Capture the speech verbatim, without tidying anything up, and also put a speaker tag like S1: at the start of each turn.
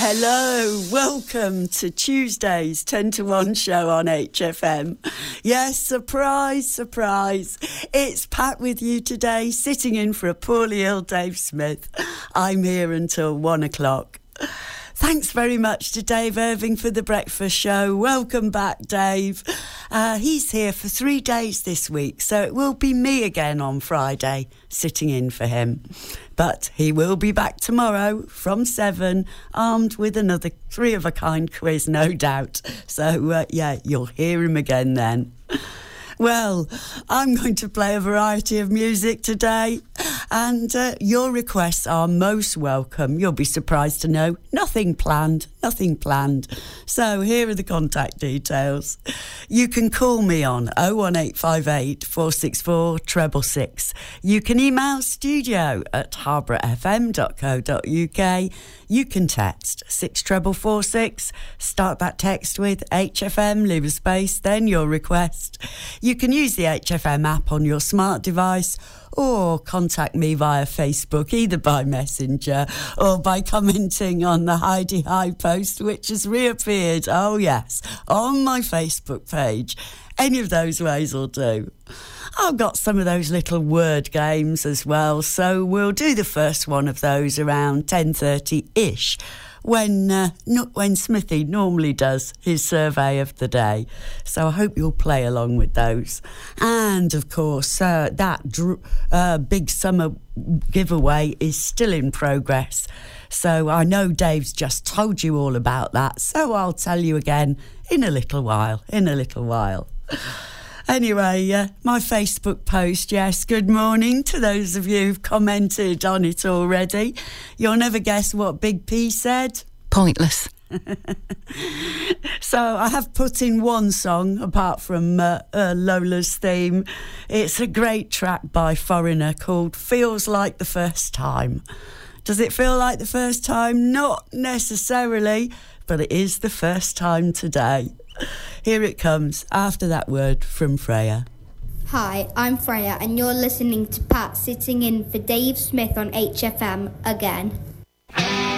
S1: Hello, welcome to Tuesday's ten to one show on H F M. Yes, surprise, surprise. It's Pat with you today, sitting in for a poorly ill Dave Smith. I'm here until one o'clock. Thanks very much to Dave Irving for the breakfast show. Welcome back, Dave. Uh, he's here for three days this week, so it will be me again on Friday, sitting in for him. But he will be back tomorrow from seven, armed with another three-of-a-kind quiz, no doubt. So, uh, yeah, you'll hear him again then. Well, I'm going to play a variety of music today, and uh, your requests are most welcome. You'll be surprised to know nothing planned, nothing planned. So here are the contact details. You can call me on oh one eight five eight, four six four, six six six. You can email studio at harborough f m dot co dot u k. You can text six four four four six. Start that text with H F M, leave a space, then your request. You can use the H F M app on your smart device or contact me via Facebook, either by Messenger or by commenting on the Heidi High post, which has reappeared, oh yes, on my Facebook page. Any of those ways will do. I've got some of those little word games as well, so we'll do the first one of those around ten thirty-ish. When uh, not when Smithy normally does his survey of the day. So I hope you'll play along with those. And, of course, uh, that dr- uh, big summer giveaway is still in progress. So I know Dave's just told you all about that, so I'll tell you again in a little while, in a little while. Anyway, uh, my Facebook post, yes, good morning to those of you who've commented on it already. You'll never guess what Big P said.
S2: Pointless.
S1: So I have put in one song, apart from uh, uh, Lola's theme. It's a great track by Foreigner called Feels Like the First Time. Does it feel like the first time? Not necessarily, but it is the first time today. Here it comes after that word from Freya.
S3: Hi, I'm Freya and you're listening to Pat sitting in for Dave Smith on H F M again.